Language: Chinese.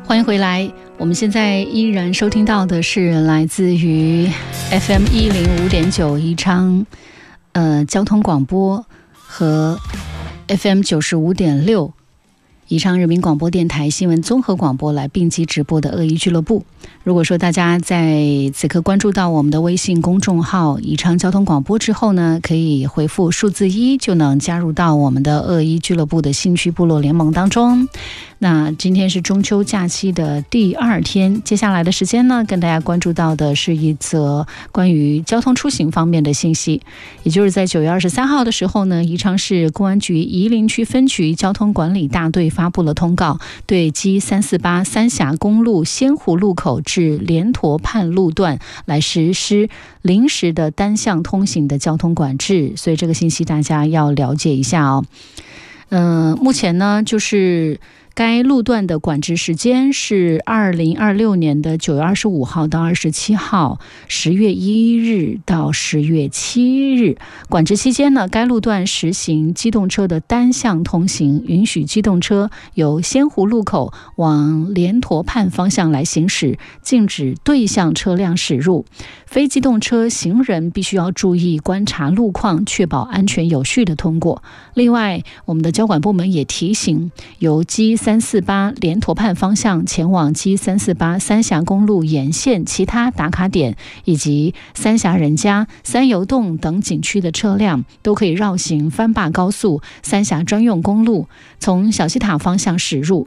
欢迎回来，我们现在依然收听到的是来自于 FM 105.9宜昌交通广播和 FM 95.6宜昌人民广播电台新闻综合广播来并机直播的恶意俱乐部。如果说大家在此刻关注到我们的微信公众号宜昌交通广播之后呢，可以回复数字1就能加入到我们的恶意俱乐部的兴趣部落联盟当中。那今天是中秋假期的第2天，接下来的时间呢，跟大家关注到的是一则关于交通出行方面的信息。也就是在9月23号的时候呢，宜昌市公安局夷陵区分局交通管理大队发布了通告，对 G348 三峡公路仙湖路口至莲坨畔路段来实施临时的单向通行的交通管制，所以这个信息大家要了解一下哦。目前呢，就是该路段的管制时间是2026年的9月25号到27号，10月1日到10月7日。管制期间呢，该路段实行机动车的单向通行，允许机动车由仙湖路口往莲坨畔方向来行驶，禁止对向车辆驶入。非机动车行人必须要注意观察路况，确保安全有序的通过。另外，我们的交管部门也提醒，由G348莲坨畔方向前往G348三峡公路沿线其他打卡点以及三峡人家、三油洞等景区的车辆，都可以绕行番坝高速三峡专用公路，从小西塔方向驶入。